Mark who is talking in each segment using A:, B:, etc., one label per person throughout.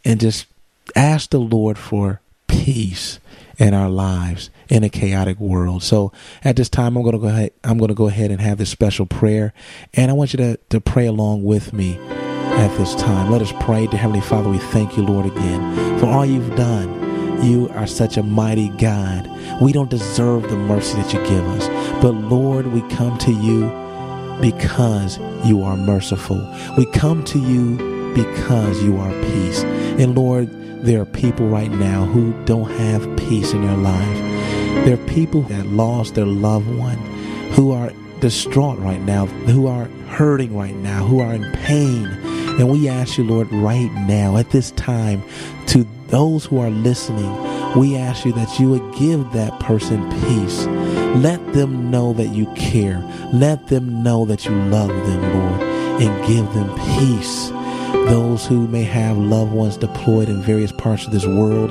A: and just ask the Lord for peace in our lives in a chaotic world. So at this time, I'm going to go ahead and have this special prayer, and I want you to pray along with me at this time. Let us pray. Dear Heavenly Father, we thank you, Lord, again for all you've done. You are such a mighty God. We don't deserve the mercy that you give us, but Lord, we come to you because you are merciful. We come to you because you are peace. And Lord, there are people right now who don't have peace in their life. There are people that lost their loved one, who are distraught right now, who are hurting right now, who are in pain. And we ask you, Lord, right now, at this time, to those who are listening, we ask you that you would give that person peace. Let them know that you care. Let them know that you love them, Lord, and give them peace. Those who may have loved ones deployed in various parts of this world,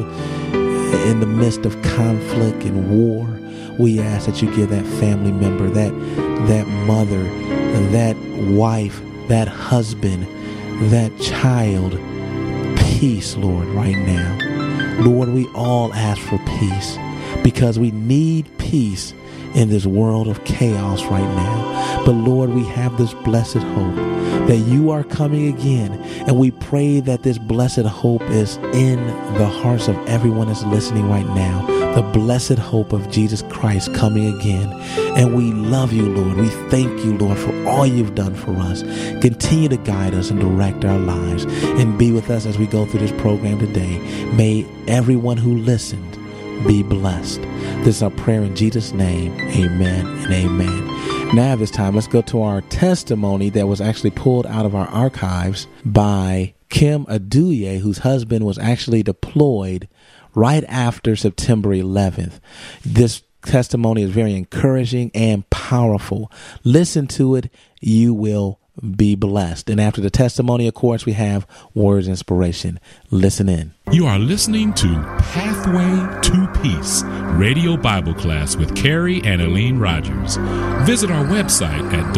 A: in the midst of conflict and war, we ask that you give that family member, that mother, that wife, that husband, that child, peace, Lord, right now. Lord, we all ask for peace because we need peace in this world of chaos right now. But Lord, we have this blessed hope that you are coming again. And we pray that this blessed hope is in the hearts of everyone that's listening right now. The blessed hope of Jesus Christ coming again. And we love you, Lord. We thank you, Lord, for all you've done for us. Continue to guide us and direct our lives and be with us as we go through this program today. May everyone who listened be blessed. This is our prayer in Jesus' name. Amen and amen. Now, this time, let's go to our testimony that was actually pulled out of our archives by Kim Aduye, whose husband was actually deployed right after September 11th. This testimony is very encouraging and powerful. Listen to it. You will be blessed. And after the testimony, of course, we have words of inspiration. Listen in.
B: You are listening to Pathway to Peace, Radio Bible Class with Carrie and Aline Rogers. Visit our website at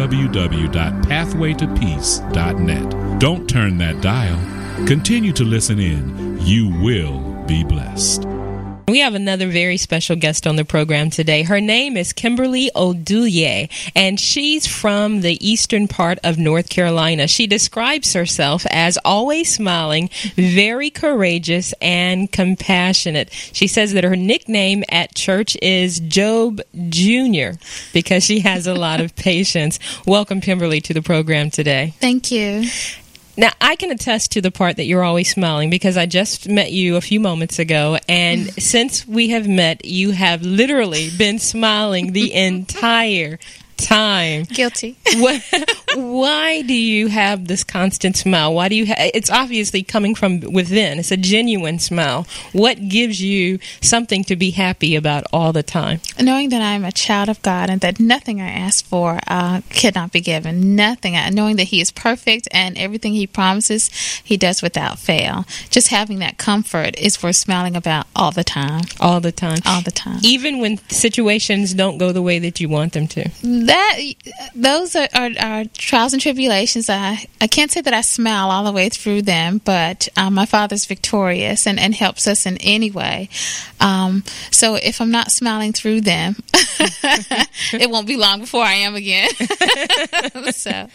B: www.pathwaytopeace.net. Don't turn that dial. Continue to listen in. You will be blessed.
C: We have another very special guest on the program today. Her name is Kimberly Oduye, and she's from the eastern part of North Carolina. She describes herself as always smiling, very courageous, and compassionate. She says that her nickname at church is Job Jr. because she has a lot of patience. Welcome, Kimberly, to the program today.
D: Thank you.
C: Now, I can attest to the part that you're always smiling because I just met you a few moments ago, and since we have met, you have literally been smiling the entire time.
D: Guilty.
C: Why do you have this constant smile? Why do you it's obviously coming from within. It's a genuine smile. What gives you something to be happy about all the time?
D: Knowing that I'm a child of God and that nothing I ask for cannot be given. Nothing. Knowing that He is perfect and everything He promises, He does without fail. Just having that comfort is worth smiling about all the time.
C: All the time.
D: All the time.
C: Even when situations don't go the way that you want them to.
D: Those are trials and tribulations. I can't say that I smile all the way through them, but my Father's victorious and helps us in any way. So if I'm not smiling through them, it won't be long before I am again. So,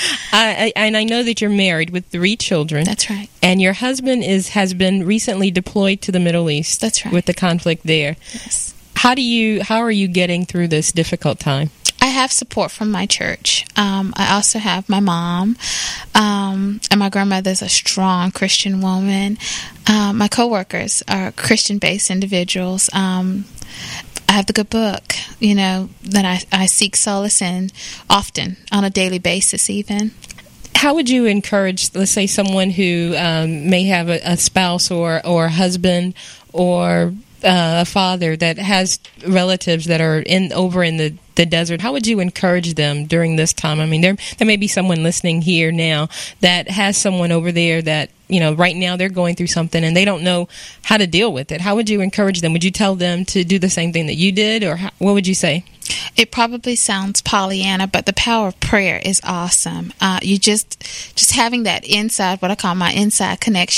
C: I know that you're married with 3 children.
D: That's right.
C: And your husband has been recently deployed to the Middle East.
D: That's right.
C: With the conflict there.
D: Yes.
C: How are you getting through this difficult time?
D: I have support from my church. I also have my mom, and my grandmother's a strong Christian woman. My coworkers are Christian-based individuals. I have the good book, that I seek solace in often, on a daily basis even.
C: How would you encourage, let's say, someone who may have a spouse or a husband or a father that has relatives that are over in the desert? How would you encourage them during this time? I mean, there may be someone listening here now that has someone over there that, right now they're going through something and they don't know how to deal with it. How would you encourage them? Would you tell them to do the same thing that you did, or what would you say?
D: It probably sounds Pollyanna, but the power of prayer is awesome. You just having that inside, what I call my inside connection